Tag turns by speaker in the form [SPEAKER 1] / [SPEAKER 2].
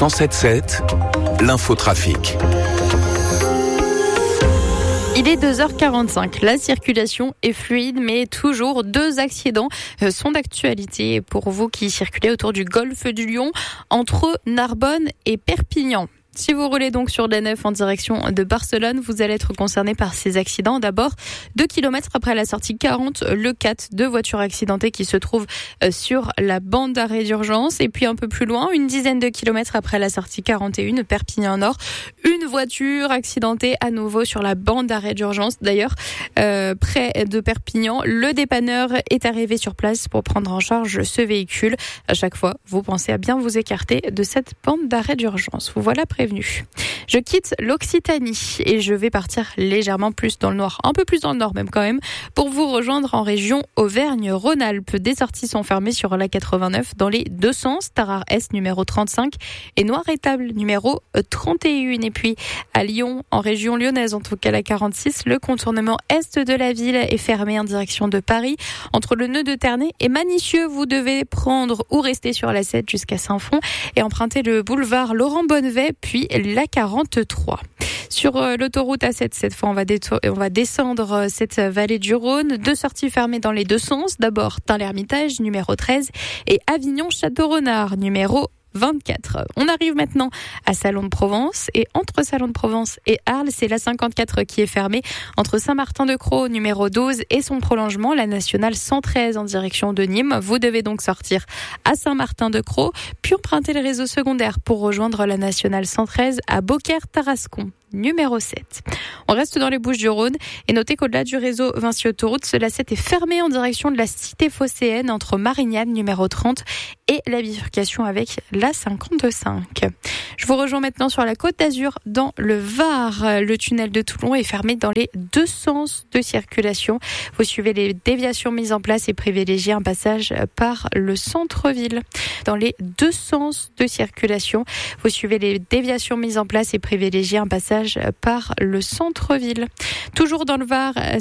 [SPEAKER 1] 107.7, l'infotrafic.
[SPEAKER 2] Il est 2h45. La circulation est fluide, mais toujours 2 accidents sont d'actualité pour vous qui circulez autour du golfe du Lion, entre Narbonne et Perpignan. Si vous roulez donc sur la 9 en direction de Barcelone, vous allez être concerné par ces accidents. D'abord, 2 km après la sortie 40, le 4, 2 voitures accidentées qui se trouvent sur la bande d'arrêt d'urgence. Et puis un peu plus loin, une dizaine de kilomètres après la sortie 41, Perpignan Nord, une voiture accidentée à nouveau sur la bande d'arrêt d'urgence. D'ailleurs, près de Perpignan, le dépanneur est arrivé sur place pour prendre en charge ce véhicule. À chaque fois, vous pensez à bien vous écarter de cette bande d'arrêt d'urgence. Vous voilà prévenu. Je quitte l'Occitanie et je vais partir légèrement plus dans le nord, un peu plus dans le nord même quand même, pour vous rejoindre en région Auvergne-Rhône-Alpes. Des sorties sont fermées sur la 89 dans les 2 sens, Tarare Est numéro 35 et Noir-Étable numéro 31. Et puis à Lyon, en région lyonnaise, en tout cas la 46, le contournement est de la ville est fermé en direction de Paris. Entre le nœud de Ternay et Manicieux, vous devez prendre ou rester sur la 7 jusqu'à Saint-Fond et emprunter le boulevard Laurent Bonnevet, puis la 43. Sur l'autoroute A7, cette fois, on va descendre cette vallée du Rhône. 2 sorties fermées dans les 2 sens. D'abord, Tain-l'Hermitage, numéro 13, et Avignon-Château-Renard, numéro 24. On arrive maintenant à Salon de Provence et entre Salon de Provence et Arles, c'est la 54 qui est fermée entre Saint-Martin-de-Crau numéro 12 et son prolongement, la nationale 113 en direction de Nîmes. Vous devez donc sortir à Saint-Martin-de-Crau puis emprunter le réseau secondaire pour rejoindre la nationale 113 à Beaucaire-Tarascon numéro 7. On reste dans les Bouches-du-Rhône et notez qu'au-delà du réseau Vinci Autoroute, la 7 est fermée en direction de la cité phocéenne entre Marignane numéro 30 et la bifurcation avec la 55. Je vous rejoins maintenant sur la Côte d'Azur dans le Var. Le tunnel de Toulon est fermé dans les 2 sens de circulation. Vous suivez les déviations mises en place et privilégiez un passage par le centre-ville. Dans les 2 sens de circulation, vous suivez les déviations mises en place et privilégiez un passage par le centre-ville. Toujours dans le Var,